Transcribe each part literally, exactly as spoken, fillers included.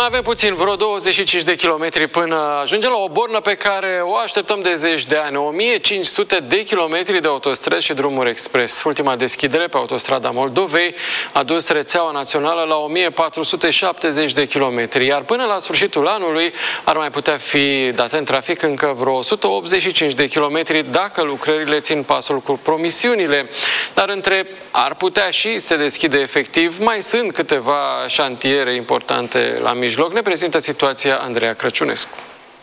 Mai avem puțin, vreo douăzeci și cinci de kilometri până ajungem la o bornă pe care o așteptăm de zeci de ani. o mie cinci sute de kilometri de autostrăzi și drumuri expres. Ultima deschidere pe autostrada Moldovei a dus rețeaua națională la o mie patru sute șaptezeci de kilometri, iar până la sfârșitul anului ar mai putea fi date în trafic încă vreo o sută optzeci și cinci de kilometri dacă lucrările țin pasul cu promisiunile. Dar între ar putea și se deschide efectiv, mai sunt câteva șantiere importante la mijloc. Ne prezintă situația Andreea Crăciunescu.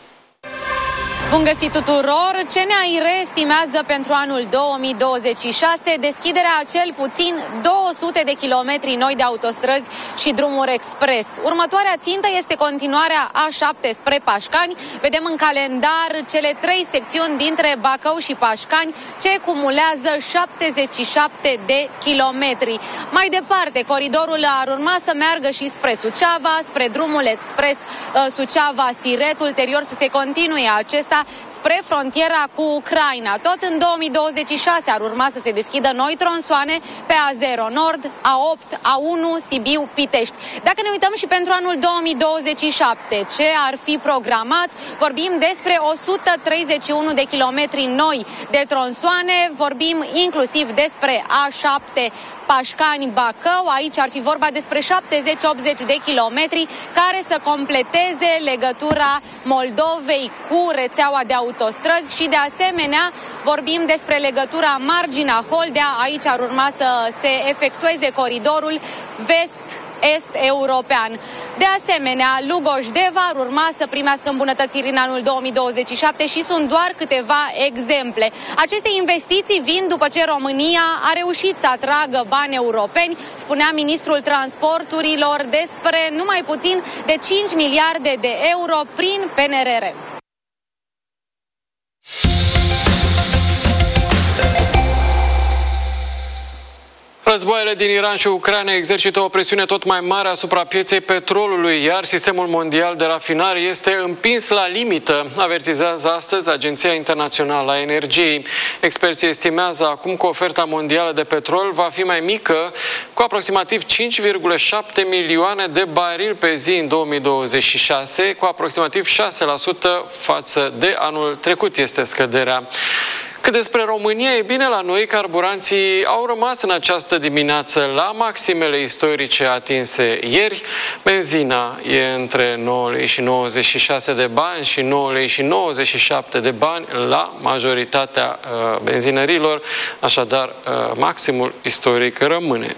Bun găsit tuturor! C N A I R estimează pentru anul două mii douăzeci și șase deschiderea a cel puțin două sute de kilometri noi de autostrăzi și drumuri expres. Următoarea țintă este continuarea A șapte spre Pașcani. Vedem în calendar cele trei secțiuni dintre Bacău și Pașcani ce cumulează șaptezeci și șapte de kilometri. Mai departe, coridorul ar urma să meargă și spre Suceava, spre drumul expres Suceava-Siret, ulterior să se continue acesta spre frontiera cu Ucraina. Tot în două mii douăzeci și șase ar urma să se deschidă noi tronsoane pe A zero Nord, A opt, A unu, Sibiu-Pitești. Dacă ne uităm și pentru anul două mii douăzeci și șapte, ce ar fi programat, vorbim despre o sută treizeci și unu de kilometri noi de tronsoane, vorbim inclusiv despre A șapte Pașcani-Bacău. Aici ar fi vorba despre șaptezeci optzeci de kilometri care să completeze legătura Moldovei cu rețeaua de autostrăzi și de asemenea vorbim despre legătura Margina-Holdea. Aici ar urma să se efectueze coridorul vest-est european. De asemenea, Lugoj-Deva ar urma să primească îmbunătățiri în anul două mii douăzeci și șapte și sunt doar câteva exemple. Aceste investiții vin după ce România a reușit să atragă bani europeni, spunea ministrul transporturilor, despre numai puțin de cinci miliarde de euro prin P N R R. Războaiele din Iran și Ucraina exercită o presiune tot mai mare asupra pieței petrolului, iar sistemul mondial de rafinare este împins la limită, avertizează astăzi Agenția Internațională a Energiei. Experții estimează acum că oferta mondială de petrol va fi mai mică, cu aproximativ cinci virgulă șapte milioane de barili pe zi în două mii douăzeci și șase, cu aproximativ șase la sută față de anul trecut este scăderea. Cât despre România, e bine, la noi carburanții au rămas în această dimineață la maximele istorice atinse ieri. Benzina e între nouă lei și nouăzeci și șase de bani și nouă lei și nouăzeci și șapte de bani la majoritatea uh, benzinărilor, așadar uh, maximul istoric rămâne.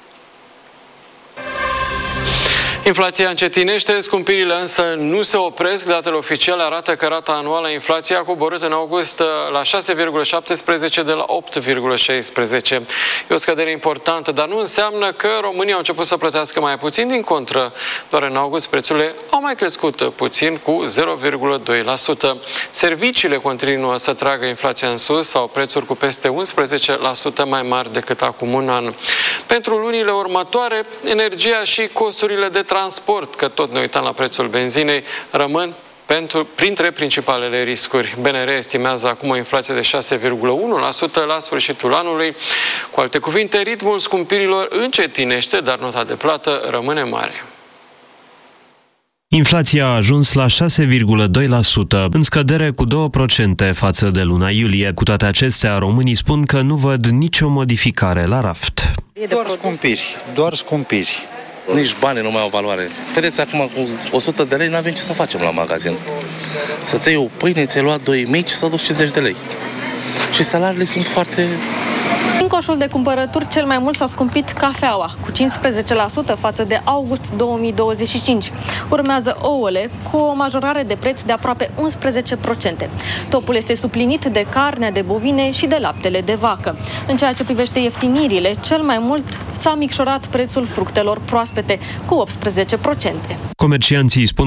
Inflația încetinește, scumpirile însă nu se opresc. Datele oficiale arată că rata anuală a inflației a coborât în august la șase virgulă șaptesprezece de la opt virgulă șaisprezece. E o scădere importantă, dar nu înseamnă că România au început să plătească mai puțin. Din contră, doar în august prețurile au mai crescut puțin, cu zero virgulă doi la sută. Serviciile continuă să tragă inflația în sus, sau prețuri cu peste unsprezece la sută mai mari decât acum un an. Pentru lunile următoare, energia și costurile de transport, că tot ne uităm la prețul benzinei, rămân pentru, printre principalele riscuri. B N R estimează acum o inflație de șase virgulă unu la sută la sfârșitul anului. Cu alte cuvinte, ritmul scumpirilor încetinește, dar nota de plată rămâne mare. Inflația a ajuns la șase virgulă doi la sută, în scădere cu două la sută față de luna iulie. Cu toate acestea, românii spun că nu văd nicio modificare la raft. Doar scumpiri, doar scumpiri. Nici banii nu mai au valoare. Vedeți, acum cu o sută de lei n-avem ce să facem la magazin. Să-ți iei o pâine, ți-ai luat doi mici, s-au dus cincizeci de lei. Și salariile sunt foarte... În coșul de cumpărături, cel mai mult s-a scumpit cafeaua, cu cincisprezece la sută față de august două mii douăzeci și cinci. Urmează ouăle, cu o majorare de preț de aproape unsprezece la sută. Topul este suplinit de carnea de bovine și de laptele de vacă. În ceea ce privește ieftinirile, cel mai mult s-a micșorat prețul fructelor proaspete, cu optsprezece la sută. Comercianții spun